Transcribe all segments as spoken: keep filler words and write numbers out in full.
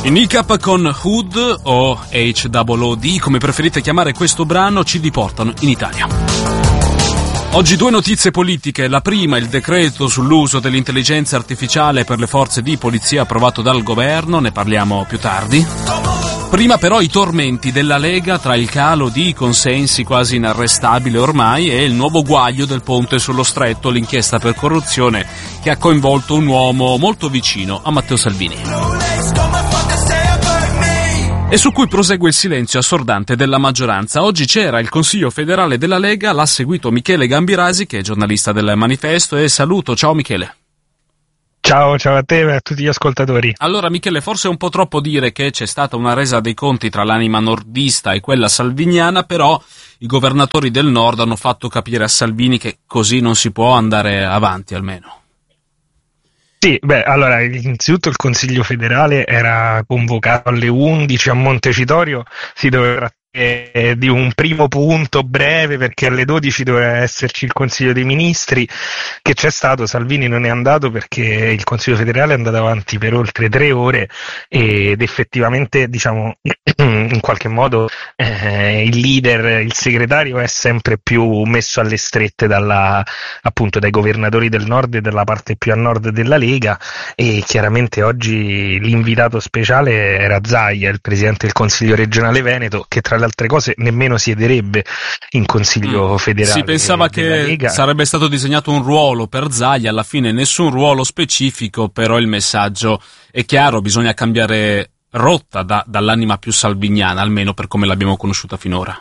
In I K con Hood o H O O D, come preferite chiamare questo brano, ci riportano in Italia. Oggi due notizie politiche. La prima, il decreto sull'uso dell'intelligenza artificiale per le forze di polizia approvato dal governo, ne parliamo più tardi. Prima però i tormenti della Lega tra il calo di consensi quasi inarrestabile ormai e il nuovo guaio del ponte sullo Stretto, l'inchiesta per corruzione che ha coinvolto un uomo molto vicino a Matteo Salvini. E su cui prosegue il silenzio assordante della maggioranza. Oggi c'era il Consiglio federale della Lega, l'ha seguito Michele Gambirasi, che è giornalista del Manifesto, e saluto. Ciao Michele. Ciao, ciao a te e a tutti gli ascoltatori. Allora Michele, forse è un po' troppo dire che c'è stata una resa dei conti tra l'anima nordista e quella salviniana, però i governatori del nord hanno fatto capire a Salvini che così non si può andare avanti almeno. Sì, beh, allora, innanzitutto il Consiglio federale era convocato alle undici a Montecitorio, si doveva trattare di un primo punto breve perché alle dodici doveva esserci il Consiglio dei Ministri, che c'è stato. Salvini non è andato perché il Consiglio federale è andato avanti per oltre tre ore ed effettivamente, diciamo, in qualche modo eh, il leader, il segretario è sempre più messo alle strette dalla, appunto, dai governatori del nord e della parte più a nord della Lega, e chiaramente oggi l'invitato speciale era Zaia, il presidente del Consiglio regionale Veneto, che tra le altre cose nemmeno siederebbe in Consiglio mm. federale. Si pensava che Lega. Sarebbe stato disegnato un ruolo per Zaia, alla fine nessun ruolo specifico, però il messaggio è chiaro, bisogna cambiare rotta da, dall'anima più salviniana, almeno per come l'abbiamo conosciuta finora.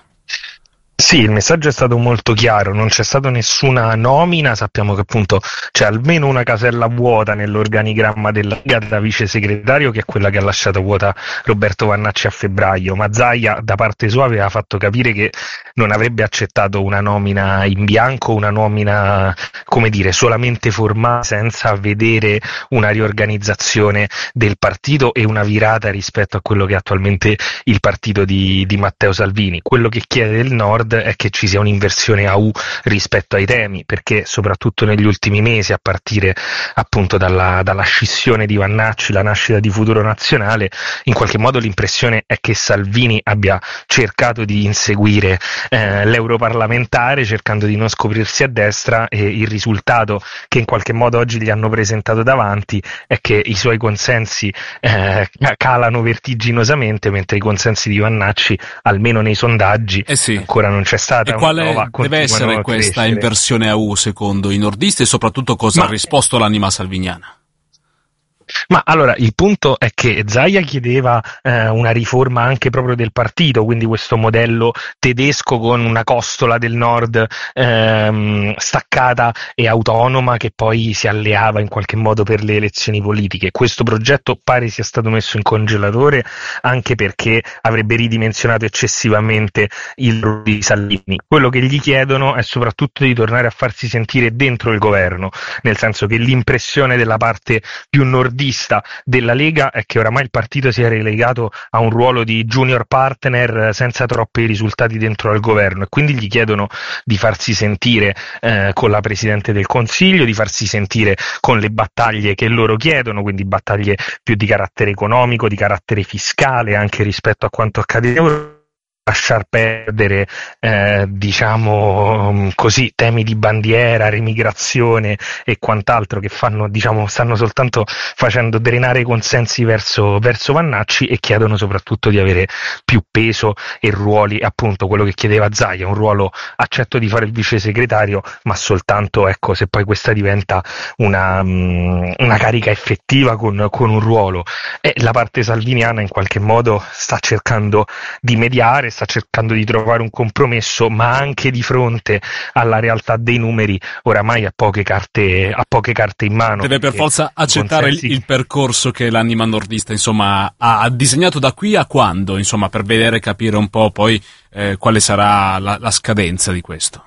Sì, il messaggio è stato molto chiaro, non c'è stata nessuna nomina, sappiamo che appunto c'è almeno una casella vuota nell'organigramma della Lega da vice segretario, che è quella che ha lasciato vuota Roberto Vannacci a febbraio, ma Zaia da parte sua aveva fatto capire che non avrebbe accettato una nomina in bianco, una nomina, come dire, solamente formale, senza vedere una riorganizzazione del partito e una virata rispetto a quello che è attualmente il partito di, di Matteo Salvini. Quello che chiede il Nord è che ci sia un'inversione a U rispetto ai temi, perché soprattutto negli ultimi mesi, a partire appunto dalla, dalla scissione di Vannacci, la nascita di Futuro Nazionale, in qualche modo l'impressione è che Salvini abbia cercato di inseguire eh, l'europarlamentare, cercando di non scoprirsi a destra, e il risultato che in qualche modo oggi gli hanno presentato davanti è che i suoi consensi eh, calano vertiginosamente, mentre i consensi di Vannacci, almeno nei sondaggi, eh sì. ancora non c'è stata. E quale prova, deve essere questa inversione a U secondo i nordisti, e soprattutto cosa Ma... ha risposto l'anima salviniana? Ma allora, il punto è che Zaia chiedeva eh, una riforma anche proprio del partito, quindi questo modello tedesco con una costola del nord ehm, staccata e autonoma, che poi si alleava in qualche modo per le elezioni politiche. Questo progetto pare sia stato messo in congelatore, anche perché avrebbe ridimensionato eccessivamente il ruolo di Salvini. Quello che gli chiedono è soprattutto di tornare a farsi sentire dentro il governo, nel senso che l'impressione della parte più nordista della Lega è che oramai il partito sia relegato a un ruolo di junior partner senza troppi risultati dentro al governo, e quindi gli chiedono di farsi sentire eh, con la Presidente del Consiglio, di farsi sentire con le battaglie che loro chiedono, quindi battaglie più di carattere economico, di carattere fiscale, anche rispetto a quanto accade in Europa. Lasciar perdere eh, diciamo così temi di bandiera, remigrazione e quant'altro, che fanno, diciamo, stanno soltanto facendo drenare i consensi verso, verso Vannacci, e chiedono soprattutto di avere più peso e ruoli, appunto quello che chiedeva Zaia, un ruolo: accetto di fare il vice segretario, ma soltanto, ecco, se poi questa diventa una, um, una carica effettiva con, con un ruolo. E la parte salviniana in qualche modo sta cercando di mediare, sta cercando di trovare un compromesso, ma anche di fronte alla realtà dei numeri oramai ha poche carte, ha poche carte in mano. Deve per forza accettare consensi... il, il percorso che l'anima nordista, insomma, ha, ha disegnato da qui a quando, insomma, per vedere, capire un po' poi eh, quale sarà la, la scadenza di questo.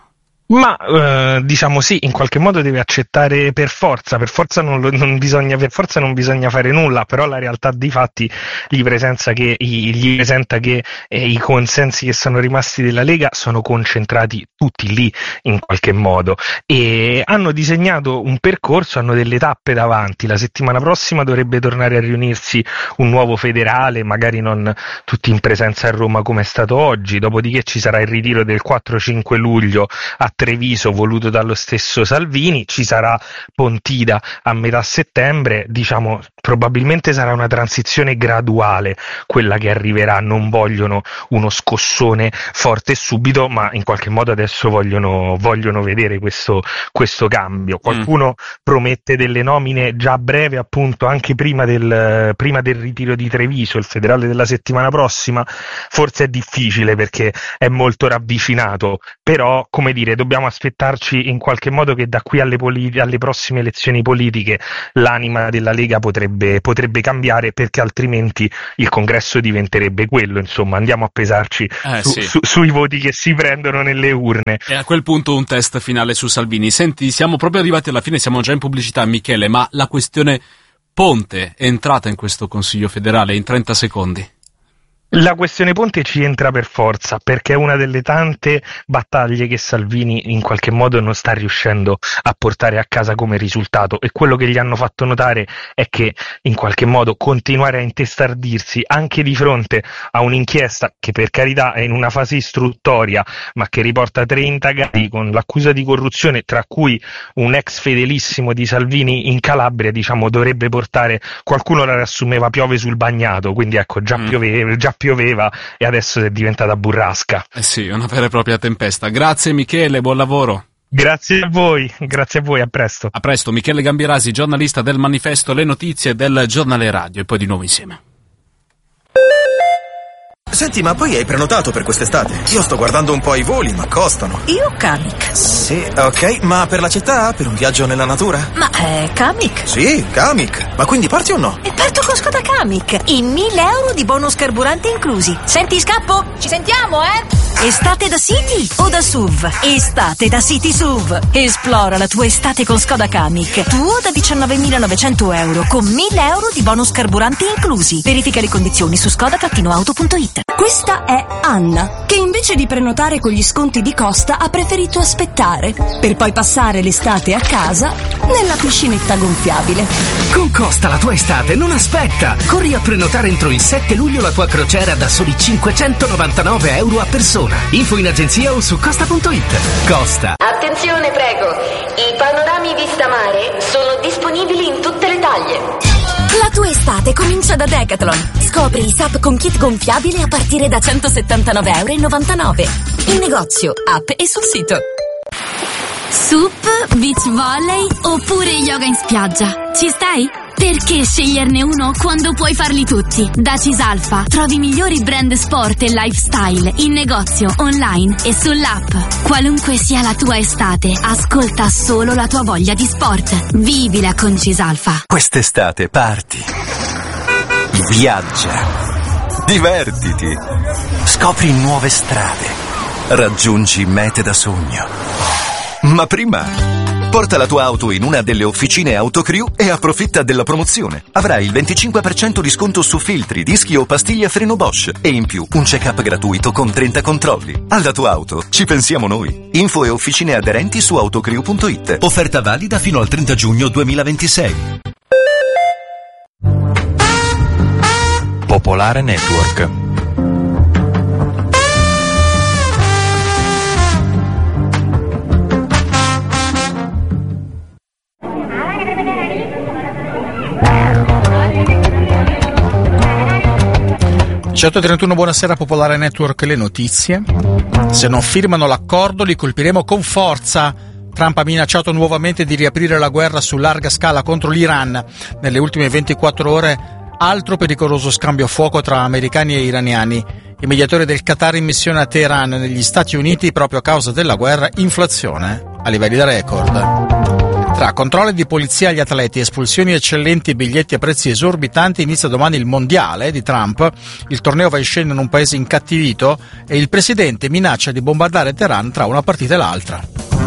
Ma eh, diciamo sì, in qualche modo deve accettare per forza, per forza non, lo, non bisogna, per forza non bisogna fare nulla, però la realtà dei fatti gli presenta che, gli presenta che eh, i consensi che sono rimasti della Lega sono concentrati tutti lì in qualche modo e hanno disegnato un percorso, hanno delle tappe davanti. La settimana prossima dovrebbe tornare a riunirsi un nuovo federale, magari non tutti in presenza a Roma come è stato oggi, dopodiché ci sarà il ritiro del quattro cinque luglio a Treviso voluto dallo stesso Salvini, ci sarà Pontida a metà settembre, diciamo probabilmente sarà una transizione graduale quella che arriverà, non vogliono uno scossone forte e subito, ma in qualche modo adesso vogliono, vogliono vedere questo, questo cambio. Qualcuno mm. promette delle nomine già a breve, appunto anche prima del, prima del ritiro di Treviso, il federale della settimana prossima, forse è difficile perché è molto ravvicinato, però come dire dobbiamo aspettarci in qualche modo che da qui alle, politi- alle prossime elezioni politiche l'anima della Lega potrebbe, potrebbe cambiare, perché altrimenti il congresso diventerebbe quello, insomma andiamo a pesarci eh, su, sì. su, sui voti che si prendono nelle urne. E a quel punto un test finale su Salvini. Senti, siamo proprio arrivati alla fine, siamo già in pubblicità, Michele, ma la questione Ponte è entrata in questo Consiglio federale in trenta secondi? La questione Ponte ci entra per forza, perché è una delle tante battaglie che Salvini in qualche modo non sta riuscendo a portare a casa come risultato, e quello che gli hanno fatto notare è che in qualche modo continuare a intestardirsi anche di fronte a un'inchiesta che per carità è in una fase istruttoria ma che riporta tre indagati con l'accusa di corruzione, tra cui un ex fedelissimo di Salvini in Calabria, diciamo dovrebbe portare, qualcuno la riassumeva piove sul bagnato, quindi ecco già mm. pioveva, già pioveva e adesso è diventata burrasca. Eh sì, una vera e propria tempesta. Grazie Michele, buon lavoro. Grazie a voi, grazie a voi, a presto. A presto, Michele Gambirasi, giornalista del Manifesto, le notizie del Giornale Radio, e poi di nuovo insieme. Senti, ma poi hai prenotato per quest'estate? Io sto guardando un po' i voli, ma costano. Io Kamiq. Sì, ok, ma per la città? Per un viaggio nella natura? Ma è Kamiq? Sì, Kamiq. Ma quindi parti o no? E parto con Skoda Kamiq. I mille euro di bonus carburante inclusi. Senti, scappo? Ci sentiamo, eh? Estate da City o da S U V? Estate da City S U V. Esplora la tua estate con Skoda Kamiq. Tuo da diciannovemilanovecento euro con mille euro di bonus carburante inclusi. Verifica le condizioni su skoda auto punto it. Questa è Anna, che invece di prenotare con gli sconti di Costa ha preferito aspettare, per poi passare l'estate a casa nella piscinetta gonfiabile. Con Costa la tua estate non aspetta! Corri a prenotare entro il sette luglio la tua crociera da soli cinquecentonovantanove euro a persona. Info in agenzia o su costa punto it. Costa. Attenzione, prego, i panorami vista mare sono disponibili in tutte le taglie. La tua estate comincia da Decathlon. Scopri i S U P con kit gonfiabile a partire da centosettantanove euro e novantanove. In negozio, app e sul sito. S U P, beach volley oppure yoga in spiaggia. Ci stai? Perché sceglierne uno quando puoi farli tutti? Da Cisalfa trovi i migliori brand sport e lifestyle in negozio, online e sull'app. Qualunque sia la tua estate, ascolta solo la tua voglia di sport. Vivila con Cisalfa. Quest'estate parti, viaggia, divertiti, scopri nuove strade, raggiungi mete da sogno. Ma prima porta la tua auto in una delle officine Autocrew e approfitta della promozione. Avrai il venticinque per cento di sconto su filtri, dischi o pastiglie a freno Bosch e in più un check-up gratuito con trenta controlli. Alla tua auto ci pensiamo noi. Info e officine aderenti su autocrew punto it. Offerta valida fino al trenta giugno duemilaventisei. Popolare Network. diciotto e trentuno, buonasera Popolare Network, le notizie. Se non firmano l'accordo li colpiremo con forza. Trump ha minacciato nuovamente di riaprire la guerra su larga scala contro l'Iran. Nelle ultime ventiquattro ore altro pericoloso scambio a fuoco tra americani e iraniani. I mediatori del Qatar in missione a Teheran negli Stati Uniti proprio a causa della guerra, inflazione a livelli da record. Tra controlli di polizia agli atleti, espulsioni eccellenti e biglietti a prezzi esorbitanti inizia domani il mondiale di Trump. Il torneo va in scena in un paese incattivito e il presidente minaccia di bombardare Teheran tra una partita e l'altra.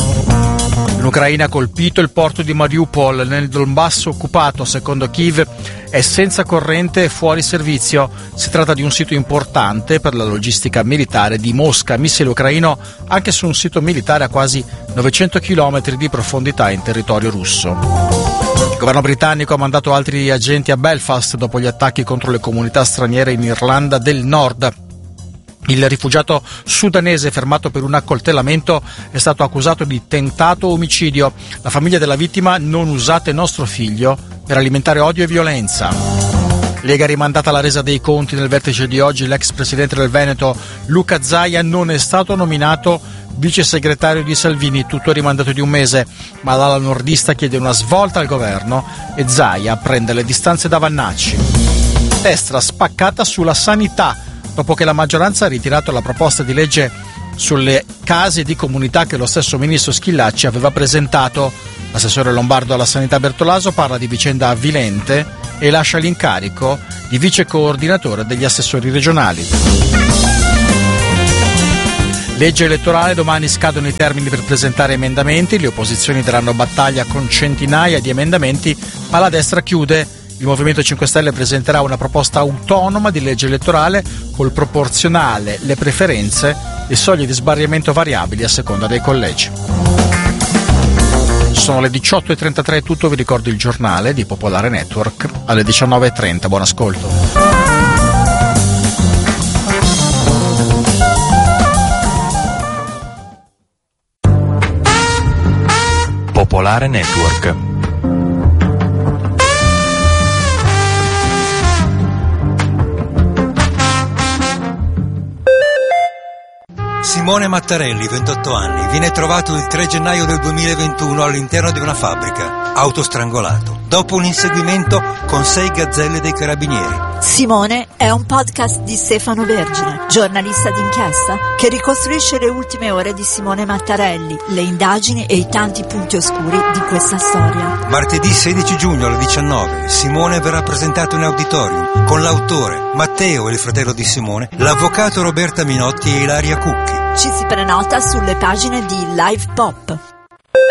L'Ucraina ha colpito il porto di Mariupol nel Donbass occupato, secondo Kiev è senza corrente e fuori servizio. Si tratta di un sito importante per la logistica militare di Mosca, missile ucraino anche su un sito militare a quasi novecento chilometri di profondità in territorio russo. Il governo britannico ha mandato altri agenti a Belfast dopo gli attacchi contro le comunità straniere in Irlanda del Nord. Il rifugiato sudanese fermato per un accoltellamento è stato accusato di tentato omicidio. La famiglia della vittima: non usate nostro figlio per alimentare odio e violenza. Lega rimandata alla resa dei conti. Nel vertice di oggi l'ex presidente del Veneto Luca Zaia non è stato nominato vice segretario di Salvini, tutto rimandato di un mese, ma l'ala nordista chiede una svolta al governo e Zaia prende le distanze da Vannacci. Destra spaccata sulla sanità. Dopo che la maggioranza ha ritirato la proposta di legge sulle case di comunità che lo stesso ministro Schillaci aveva presentato, l'assessore lombardo alla sanità Bertolaso parla di vicenda avvilente e lascia l'incarico di vice coordinatore degli assessori regionali. Legge elettorale, domani scadono i termini per presentare emendamenti, le opposizioni daranno battaglia con centinaia di emendamenti, ma la destra chiude. Il Movimento cinque Stelle presenterà una proposta autonoma di legge elettorale col proporzionale, le preferenze e soglie di sbarramento variabili a seconda dei collegi. Sono le diciotto e trentatré, è tutto, vi ricordo il giornale di Popolare Network alle diciannove e trenta, buon ascolto. Popolare Network. Simone Mattarelli, ventotto anni, viene trovato il tre gennaio del duemilaventuno all'interno di una fabbrica, autostrangolato, dopo un inseguimento con sei gazzelle dei carabinieri. Simone è un podcast di Stefano Vergine, giornalista d'inchiesta, che ricostruisce le ultime ore di Simone Mattarelli, le indagini e i tanti punti oscuri di questa storia. Martedì sedici giugno alle diciannove, Simone verrà presentato in auditorium con l'autore, Matteo e il fratello di Simone, l'avvocato Roberta Minotti e Ilaria Cucchi. Ci si prenota sulle pagine di Live Pop.